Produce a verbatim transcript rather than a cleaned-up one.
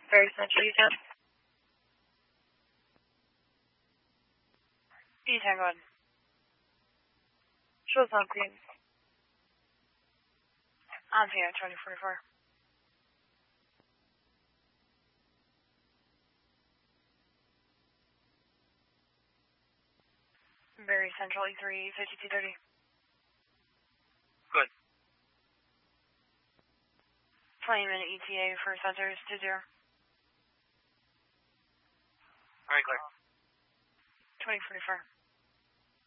Very Central, you can. E ten, go ahead. Shows on scene. On scene at twenty forty-four. Very Central, E three, fifty-two thirty. Good. twenty minute E T A for centers, two zero. Alright, clear. twenty forty-four.